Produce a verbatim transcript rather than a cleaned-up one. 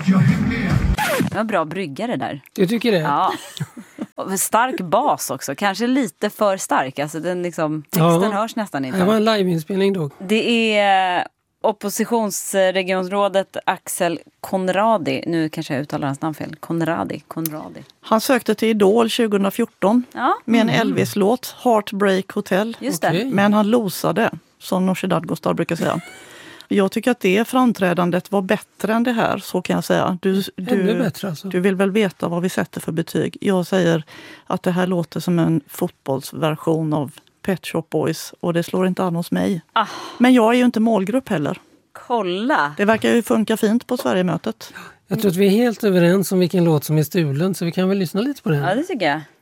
Det var bra bryggare där. Du tycker det? Ja. Och stark bas också. Kanske lite för stark. Alltså den liksom, texten ja. hörs nästan inte. Det var en liveinspelning då. Det är oppositionsregionsrådet Axel Conradi. Nu kanske jag uttalar hans namn fel. Conradi. Conradi. Han sökte till Idol tjugo fjorton ja. med en mm. Elvis-låt, Heartbreak Hotel. Just det. Okay. Men han losade, som Nooshi Dadgostar brukar säga. Jag tycker att det framträdandet var bättre än det här, så kan jag säga. Du, du, bättre, alltså. du vill väl veta vad vi sätter för betyg. Jag säger att det här låter som en fotbollsversion av Pet Shop Boys och det slår inte an hos mig. Ah. Men jag är ju inte målgrupp heller. Kolla! Det verkar ju funka fint på Sverigemötet. Jag tror att vi är helt överens om vilken låt som är stulen, så vi kan väl lyssna lite på den. Ja, det tycker jag.